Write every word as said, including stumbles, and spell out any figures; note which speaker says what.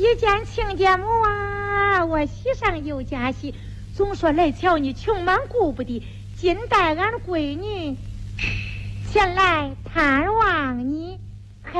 Speaker 1: 一见亲家母啊，我喜上又加喜，总说来瞧你穷忙顾不得，今带俺闺女前来探望。